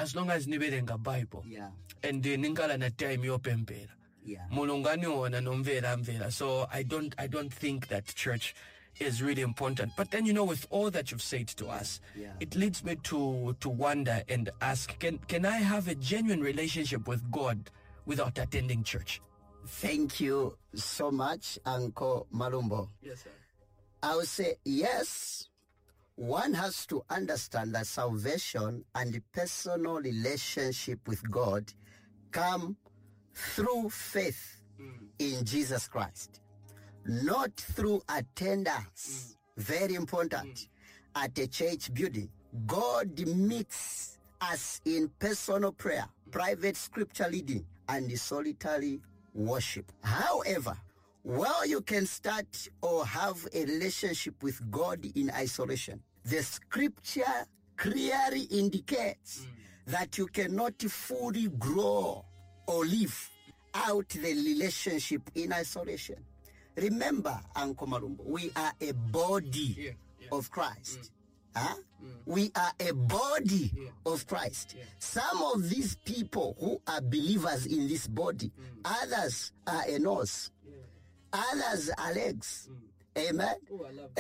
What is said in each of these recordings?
as long as niberenga Bible. Yeah. And ningala na time yopempera. Yeah. Mulungani ona nomvera mvera. So I don't think that church is really important. But then, with all that you've said to us, it leads me to wonder and ask, can I have a genuine relationship with God without attending church? Thank you so much, Uncle Malumbo. Yes, sir. I would say yes. One has to understand that salvation and the personal relationship with God come through faith in Jesus Christ, not through attendance. Very important. At a church building, God meets us in personal prayer, private scripture reading, and solitary worship. However, while you can start or have a relationship with God in isolation, the scripture clearly indicates that you cannot fully grow or live out the relationship in isolation. Remember, Uncle Malumbo, we are a body of Christ. We are a body of Christ. Some of these people who are believers in this body, others are a nose, others are legs. Amen. Oh, I love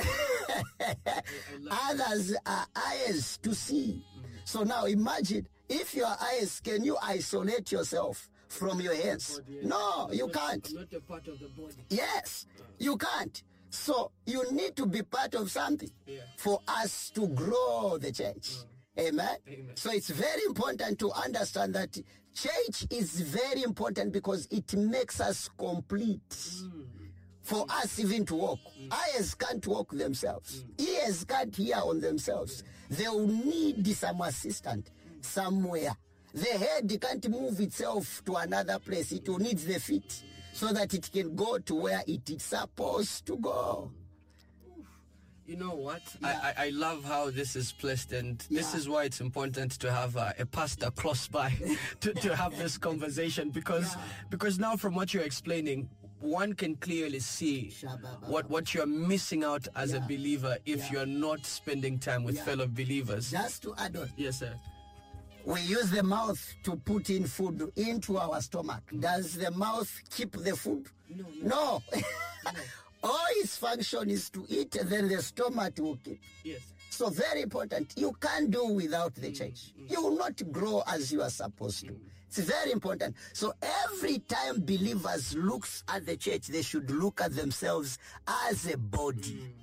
that. Others are eyes to see. So now imagine, if your eyes, can you isolate yourself from your hands? No, you can't. I'm not a part of the body. Yes, you can't. So you need to be part of something for us to grow the church. Amen? Amen. So it's very important to understand that church is very important because it makes us complete. For us even to walk. Eyes can't walk themselves. Ears can't hear on themselves. They will need some assistant somewhere. The head can't move itself to another place. It will need the feet so that it can go to where it is supposed to go. You know what? I love how this is placed, and this is why it's important to have a pastor close by to have this conversation, because now from what you're explaining, one can clearly see what you're missing out as a believer if you're not spending time with fellow believers. Just to add on. Yes, sir. We use the mouth to put in food into our stomach. Does the mouth keep the food? No. All its function is to eat, and then the stomach will keep. Yes. So very important. You can't do without the church. You will not grow as you are supposed to. It's very important. So every time believers looks at the church, they should look at themselves as a body.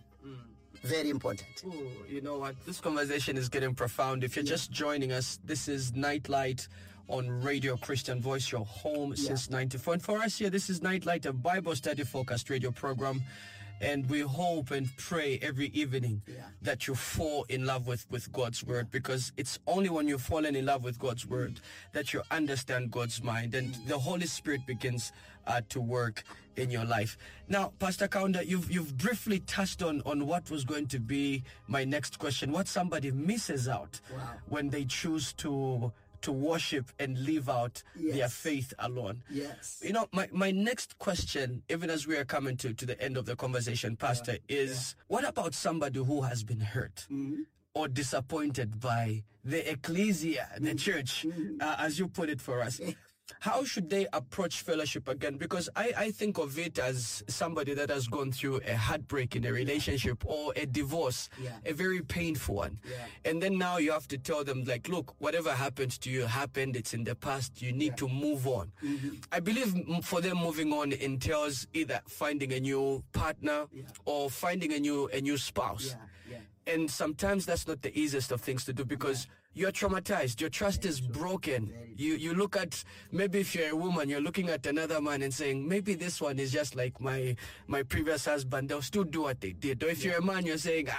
Very important. Oh, you know what? This conversation is getting profound. If you're just joining us, this is Nightlight on Radio Christian Voice, your home since 94. And for us here, this is Nightlight, a Bible study focused radio program. And we hope and pray every evening that you fall in love with God's word, because it's only when you've fallen in love with God's word that you understand God's mind and the Holy Spirit begins to work in your life. Now, Pastor Kaunda, you've briefly touched on what was going to be my next question. What somebody misses out when they choose to worship and live out their faith alone. Yes. You know, my next question, even as we are coming to the end of the conversation, Pastor, is what about somebody who has been hurt or disappointed by the ecclesia, the church, as you put it for us? How should they approach fellowship again? Because I think of it as somebody that has gone through a heartbreak in a relationship or a divorce, a very painful one. And then now you have to tell them, like, look, whatever happened to you happened. It's in the past. You need to move on. I believe for them, moving on entails either finding a new partner or finding a new spouse. And sometimes that's not the easiest of things to do, because you're traumatized. Your trust is broken. You look at, maybe if you're a woman, you're looking at another man and saying, maybe this one is just like my previous husband. They'll still do what they did. Or if you're a man, you're saying,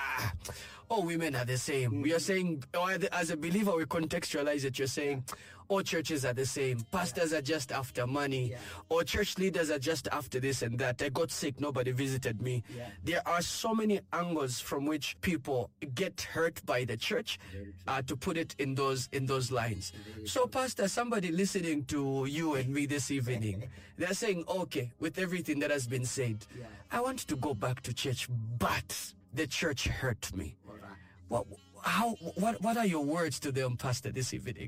all women are the same. We are saying, or as a believer, we contextualize it. You're saying, all churches are the same. Pastors are just after money. Or church leaders are just after this and that. I got sick. Nobody visited me. There are so many angles from which people get hurt by the church, to put it in those lines. So, Pastor, somebody listening to you and me this evening, they're saying, okay, with everything that has been said, I want to go back to church, but the church hurt me. What are your words to them, Pastor, this evening?